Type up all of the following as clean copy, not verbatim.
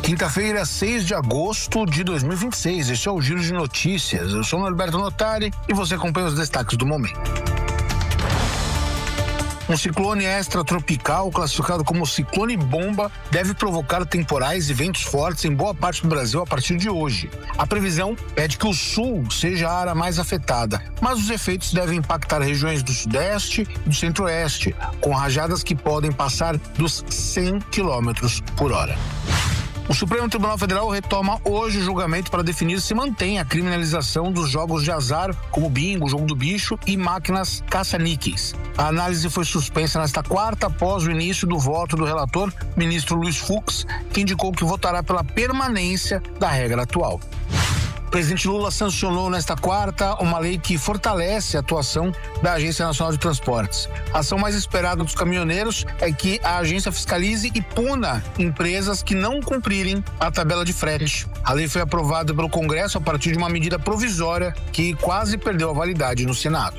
Quinta-feira, 6 de agosto de 2026. Este é o Giro de Notícias. Eu sou o Norberto Notari e você acompanha os destaques do momento. Um ciclone extratropical, classificado como ciclone bomba, deve provocar temporais e ventos fortes em boa parte do Brasil a partir de hoje. A previsão é de que o sul seja a área mais afetada, mas os efeitos devem impactar regiões do sudeste e do centro-oeste, com rajadas que podem passar dos 100 km por hora. O Supremo Tribunal Federal retoma hoje o julgamento para definir se mantém a criminalização dos jogos de azar, como bingo, jogo do bicho e máquinas caça-níqueis. A análise foi suspensa nesta quarta após o início do voto do relator, ministro Luiz Fux, que indicou que votará pela permanência da regra atual. O presidente Lula sancionou nesta quarta uma lei que fortalece a atuação da Agência Nacional de Transportes. A ação mais esperada dos caminhoneiros é que a agência fiscalize e puna empresas que não cumprirem a tabela de frete. A lei foi aprovada pelo Congresso a partir de uma medida provisória que quase perdeu a validade no Senado.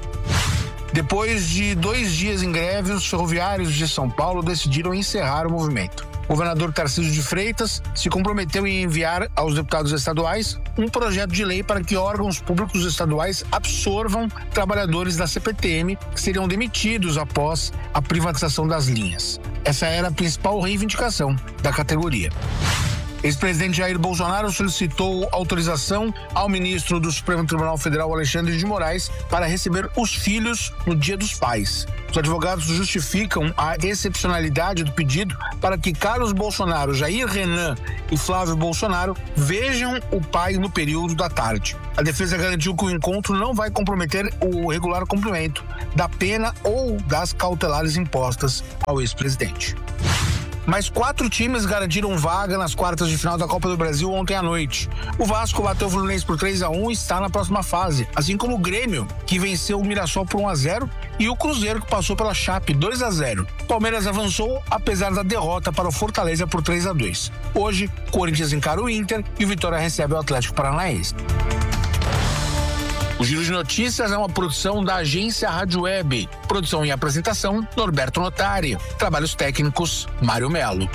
Depois de 2 dias em greve, os ferroviários de São Paulo decidiram encerrar o movimento. O governador Tarcísio de Freitas se comprometeu em enviar aos deputados estaduais um projeto de lei para que órgãos públicos estaduais absorvam trabalhadores da CPTM que seriam demitidos após a privatização das linhas. Essa era a principal reivindicação da categoria. Ex-presidente Jair Bolsonaro solicitou autorização ao ministro do Supremo Tribunal Federal, Alexandre de Moraes, para receber os filhos no Dia dos Pais. Os advogados justificam a excepcionalidade do pedido para que Carlos Bolsonaro, Jair Renan e Flávio Bolsonaro vejam o pai no período da tarde. A defesa garantiu que o encontro não vai comprometer o regular cumprimento da pena ou das cautelares impostas ao ex-presidente. Mais 4 times garantiram vaga nas quartas de final da Copa do Brasil ontem à noite. O Vasco bateu o Fluminense por 3-1 e está na próxima fase, assim como o Grêmio, que venceu o Mirassol por 1-0, e o Cruzeiro, que passou pela Chape 2-0. O Palmeiras avançou, apesar da derrota para o Fortaleza por 3-2. Hoje, Corinthians encara o Inter e o Vitória recebe o Atlético Paranaense. O Giro de Notícias é uma produção da agência Rádio Web. Produção e apresentação, Norberto Notari. Trabalhos técnicos, Mário Melo.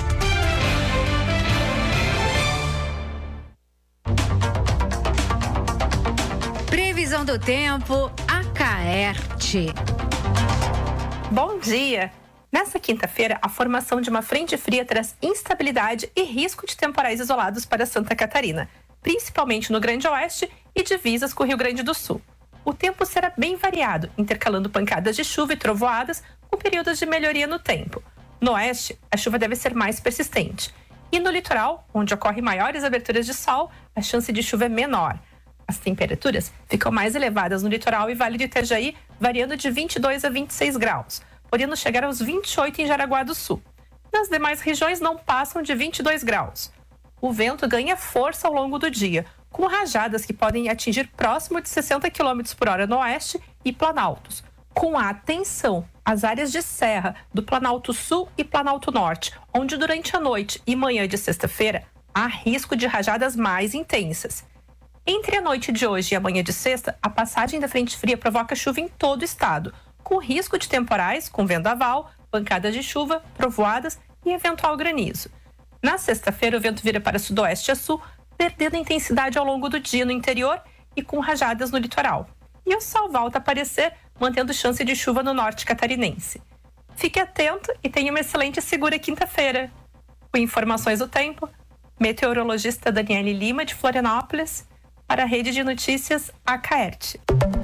Previsão do tempo, Acaerte. Bom dia! Nesta quinta-feira, a formação de uma frente fria traz instabilidade e risco de temporais isolados para Santa Catarina, principalmente no Grande Oeste e divisas com o Rio Grande do Sul. O tempo será bem variado, intercalando pancadas de chuva e trovoadas com períodos de melhoria no tempo. No oeste, a chuva deve ser mais persistente. E no litoral, onde ocorrem maiores aberturas de sol, a chance de chuva é menor. As temperaturas ficam mais elevadas no litoral e Vale do Itajaí, variando de 22 a 26 graus, podendo chegar aos 28 em Jaraguá do Sul. Nas demais regiões não passam de 22 graus. O vento ganha força ao longo do dia, com rajadas que podem atingir próximo de 60 km por hora no oeste e planaltos. Com atenção às áreas de serra do Planalto Sul e Planalto Norte, onde durante a noite e manhã de sexta-feira há risco de rajadas mais intensas. Entre a noite de hoje e a manhã de sexta, a passagem da frente fria provoca chuva em todo o estado, com risco de temporais, com vendaval, pancadas de chuva, trovoadas e eventual granizo. Na sexta-feira, o vento vira para sudoeste a sul, perdendo intensidade ao longo do dia no interior e com rajadas no litoral. E o sol volta a aparecer, mantendo chance de chuva no norte catarinense. Fique atento e tenha uma excelente e segura quinta-feira. Com informações do tempo, meteorologista Daniele Lima, de Florianópolis, para a Rede de Notícias Acaerte.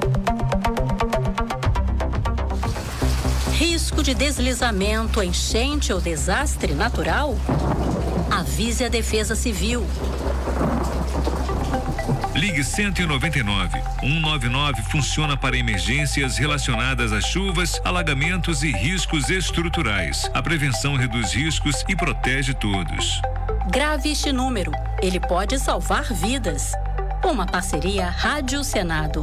Risco de deslizamento, enchente ou desastre natural? Avise a Defesa Civil. Ligue 199. 199 funciona para emergências relacionadas a chuvas, alagamentos e riscos estruturais. A prevenção reduz riscos e protege todos. Grave este número. Ele pode salvar vidas. Uma parceria Rádio Senado.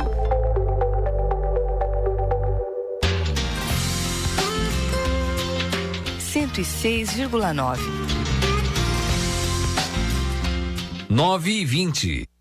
e 6,9. 9h20.